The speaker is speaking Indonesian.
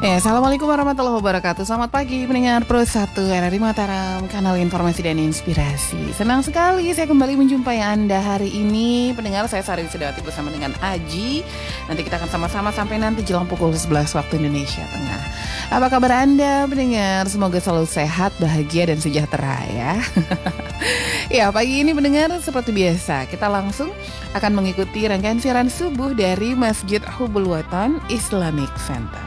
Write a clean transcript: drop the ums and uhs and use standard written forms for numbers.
Ya, Assalamualaikum warahmatullahi wabarakatuh. Selamat pagi pendengar Pro 1 RRI Mataram, kanal informasi dan inspirasi. Senang sekali saya kembali menjumpai Anda hari ini. Pendengar, saya Sari Sedawati bersama dengan Aji. Nanti kita akan sama-sama sampai nanti jelang pukul 11 waktu Indonesia Tengah. Apa kabar Anda pendengar? Semoga selalu sehat, bahagia, dan sejahtera ya. Ya, pagi ini pendengar seperti biasa kita langsung akan mengikuti rangkaian siaran subuh dari Masjid Hubbul Watan Islamic Center.